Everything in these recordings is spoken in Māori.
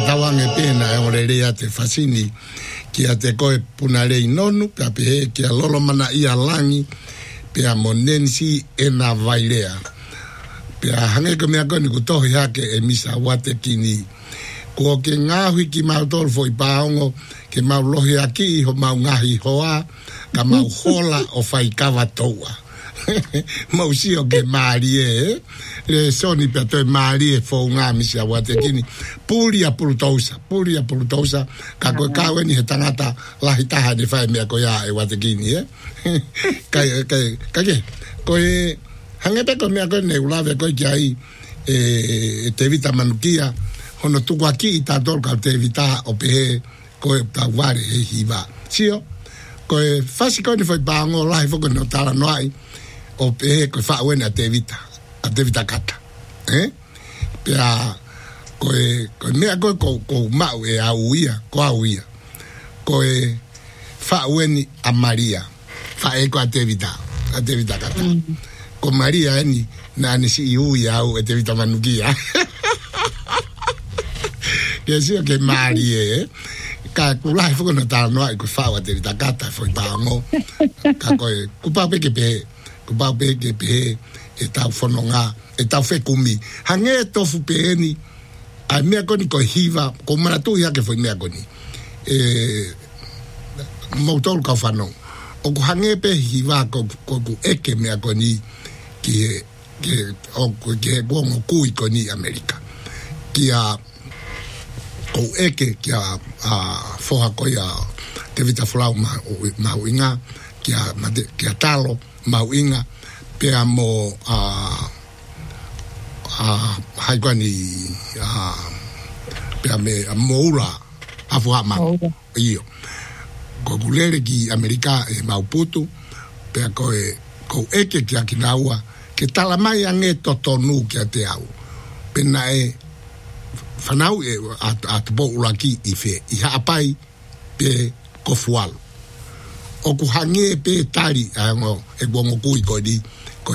tawange pena e ore rea te fasini ki a te koe punarei nonu ka pe ki a lolo mana ia langi pe a monensi e na vairea pe a hange ko mea koni ku tohi hake e misa wate kini ko ke ngahui ki mau tolu foi paongo ke mau lohi aki ho mau ngahi hoa ka mau hola o fai kawa toua mau sio ke marie le soni pe to marie fo nga misa wate kini puria pulutosa ka ko kawe ni tangata la hitaha de fai me ko ya e wate kini kai ko hange pe ko me ko ne ulave ko jai te vita manukia hono tu aki ta dol ka te vita o pe ko ta ware e hiva sio ko fasi ko ni foi bango la fo ko no tala no ai o pe ko fa wena te vita kata pe a ko me ko mau e auia ko fa weni a Maria fa e ko te vita kata ko Maria ni na ni si uia o te vita manukia que sia que Marie ka kula fo no ta no ai ko fa wa te vita kata foi bango ka ko ku pa pe e tau whanonga, e tau whekumi. Hange tofu peeni, a mea koni ko hiva, ko maratui hake foi mea koni. Mautolu kau whanong. O ko hange pe hiva ko eke mea koni ki he kuongo kui koni Amerika. Ki a ko eke ki a foha koi a te vita fulau mauinga, ki a talo mauinga, pe amo haikani pe ame moura afuama io gogulere ki Amerika e Maputo pe ko eke ki akinaua ke tala mai ange totonu ki ate au pena e fanau e at boulaki ife i hapai pe kofualo o ku hange pe tari ango e bongo kui ko di ko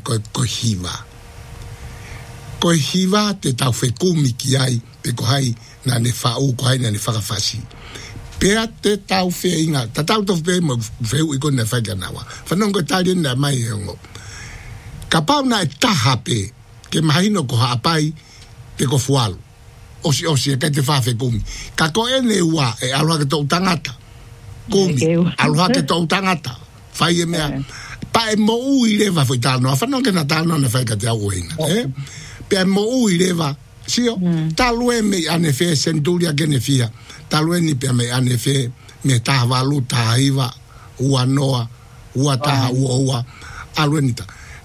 hiva te tau whekumi ki ai pe ko hai na ne whau ko hai na ne whakawhasi pe a te tau wheinga ta tau tofu pe mo wheu i kone whaikanawa whanong ko tari na mai hengo ka pau na e taha pe ke mahino ko haapai pe ko fualu osi e kai te whawhekumi ka ko ene ua e aloha ke tau tangata kumi aloha ke tau tangata whai e mea pa e mo ui leva foi tano afano que na tano na fai ka te au ina pe mo ui leva sio talu e me ane fe senturia que ne fia talu e ni pe me ane fe me ta valu ta iva ua noa ua ta ua aluenita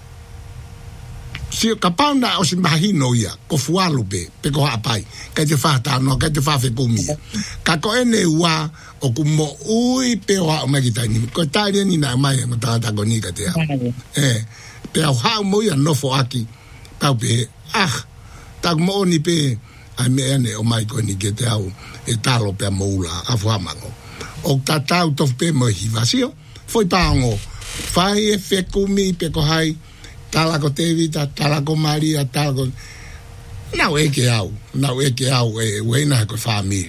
sio kapana o si mahino ia ko fualu pe ko apai ka te fa tano ka te fa fe kumi ka ko ene ua o kumo ui pe o hao magitani ko tari ni na mai mo ta goni ka te pe o hao mo ia no fo aki tau pe ta mo ni pe a me ane o mai goni ke te au e talo pe moula a fo amango o ta tau to pe mo hivasio foi paongo fai e fe kumi pe ko hai tala ko te vita tala ko Maria tala ko na e ke au e wena ko family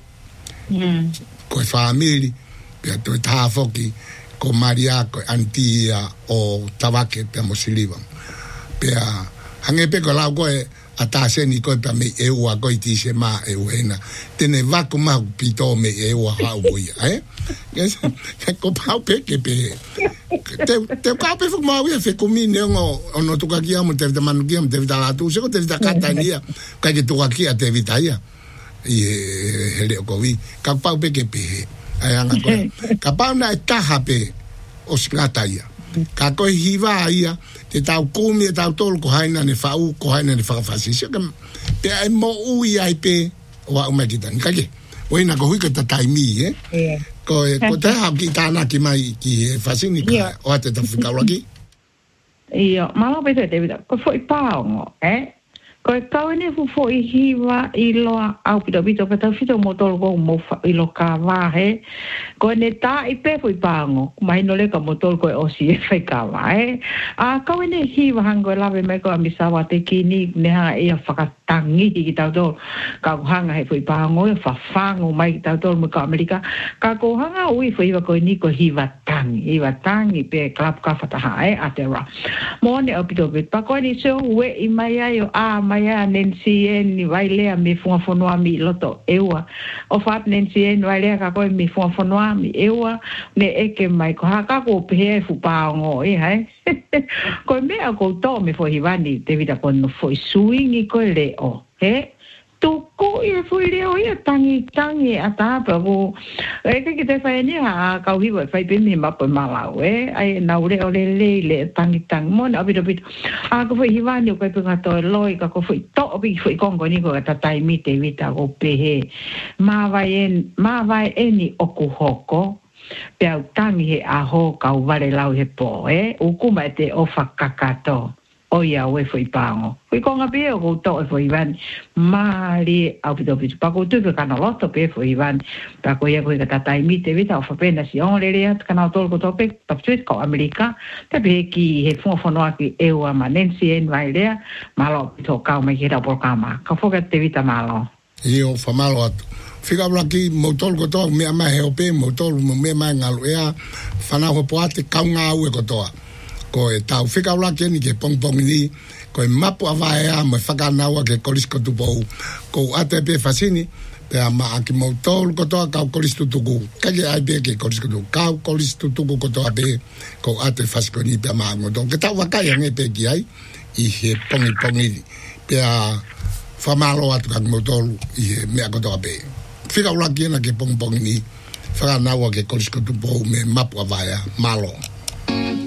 ko family pe to ta foki ko Maria ko antia o tabake pe mosiliva pe hange pe ko la ko ata se ni ko pe me e wa ko ti se ma e wena tene va ko ma pito me e wa ha boia ko pau pe ke pe te ka pe fu ma wi fe komine ono to ka kia mo te vita manukia mo te vita la tu se ko te vita katania ka ke to ka kia te vita ia i hele ko vi ka pau pe ke pe ai anga ko ka pau na taha pe o skata ia ka ko hiva ia te tau kumi e tau tolu ko haina ne whau ko haina ne whakawhasi sio ka pe ai mo ui ai pe wa umakitani ka ke oina ko hui ka taimi ko te hau ki tāna ki mai ki whasini ka o ate ta whikaura ki malo pe te vida ko foi paongo ko kaune fu i hiva i loa au pito pe tau fito mo tolu ko mo i lo ka wa ko ne ta i pe foi paongo mai no le ka mo tolu ko o si e fai ka wa a kaune hiva hango lave me ko amisawa te kini ne ha ia tangi ki tau tō ka hanga he fui pāngo e whawhango mai ki tau tō mo ka Amerika ka ko hanga ui fui wa koe ni ko hiwa tangi pe klap ka whataha e atera mo ne opito bit pa koe ni so we i mai ai o a mai a Nancy ni vai lea me funga fonua mi loto eua o fat Nancy ni vai lea ka koe mi funga fonua mi eua ne eke mai ko haka ko pehe fu pāngo e hai koe mea ko tō me fo hiwani te vita koe no fo suingi koe leo he tuku i fui leo i tangi a tāpa ko e ke te whae ni ha kau hiwa whai pimi mapo malau e ai nau leo le tangi mona abito a ko fui hiwani o koe punga toi loi ka ko fui to opi fui kongo ni ko ta tai mi te vita ko pehe ma vai eni oku hoko pea tangi he aho kau vale lau he po ukuma e te ofa kakato o ia ue fui pāngo fui konga pia o koutou e fui van maari au pito pa koutou pe kana loto pe fui van pa ko ia koe katatai mi te vita o whapena si onrere at kana o tolo koutou pe tapsuit ko Amerika te pe ki he fonga ki eua ma Nancy en vai lea malo pito kau mai kira por kama ka foka te vita malo io fa malo atu fica blaki motor ko to me ma he ope motor me ma ngalu ea fana ho poate kaunga u ko to ko e tau fica blaki ni ke pong ni ko mapo avaea me faka na wa ke kolis ko tu ko ate pe fasini pe ama ki motor ko to ka kolis tu tu ka ke ai be ke kolis ko tu ka kolis tu tu ko to abe ko ate fasko ni pe ma ngo donc ta wa ka ya nge pe ki ai I he pongi pe a famalo atu ka motor I me ko to abe fica blaki na ke pong ni faka na wa ke kolis ko tu me mapo avaea malo